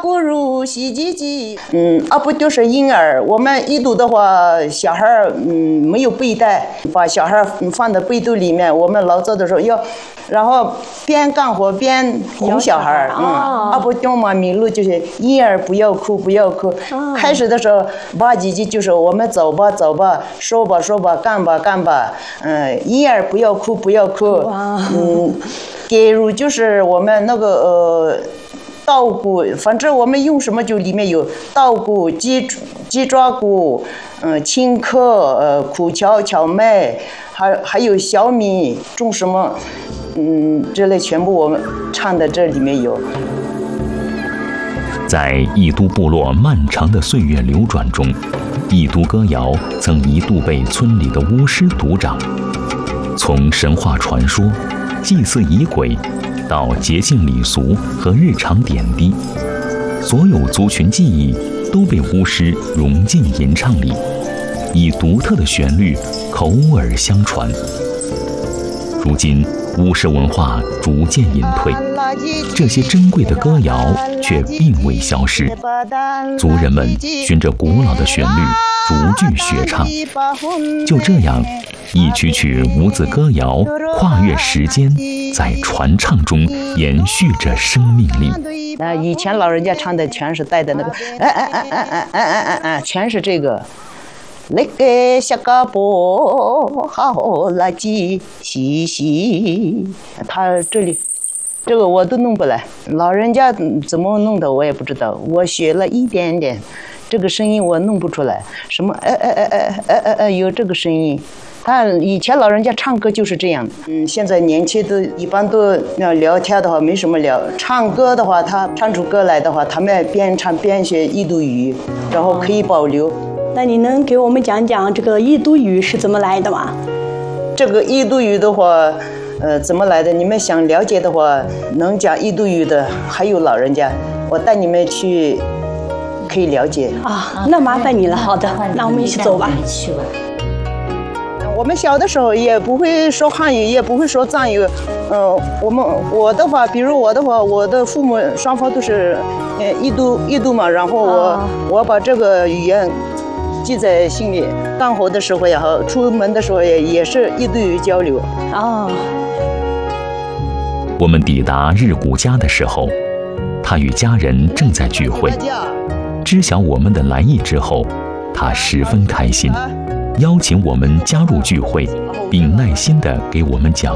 咕噜洗唧唧。不就是婴儿？我们一读的话，小孩没有背带，把小孩放在被肚里面。我们劳作的时候要，然后边干活边哄小孩。不丢嘛迷路就是婴儿不要哭不要哭。开始的时候吧唧唧就是我们走吧走吧，说吧说吧，干吧干吧。婴儿不要哭不要哭。给乳就是我们那个稻谷，反正我们用什么就里面有稻谷、鸡爪谷、青稞、苦荞、荞麦，还有小米，种什么，这类全部我们唱的这里面有。 在义都部落漫长的岁月流转中，义都歌谣曾一度被村里的巫师独掌。从神话传说、祭祀仪轨，到节庆礼俗和日常点滴，所有族群记忆都被巫师融进吟唱里，以独特的旋律口耳相传。如今巫师文化逐渐隐退，这些珍贵的歌谣却并未消失，族人们循着古老的旋律逐句学唱。就这样，一曲曲无字歌谣跨越时间，在传唱中延续着生命力。 以前老人家唱的全是带的那个全是这个。那个小嘎波好垃圾嘻嘻，他这个我都弄不来，老人家怎么弄的我也不知道，我学了一点点，这个声音我弄不出来，什么有这个声音。但以前老人家唱歌就是这样，现在年轻的一般都聊天的话没什么聊，唱歌的话他唱出歌来的话，他们边唱边学义都语，然后可以保留。 那你能给我们讲讲这个义都语是怎么来的吗？ 这个义都语的话，怎么来的？你们想了解的话，能讲义都语的还有老人家，我带你们去，可以了解。 那麻烦你了。好的，那我们一起走吧。 我们小的时候也不会说汉语，也不会说藏语。我的话，比如我的话，我的父母双方都是义都嘛，然后我把这个语言记在心里，干活的时候也好，出门的时候也是义都语交流。 我们抵达日古家的时候，他与家人正在聚会。知晓我们的来意之后，他十分开心，邀请我们加入聚会，并耐心地给我们讲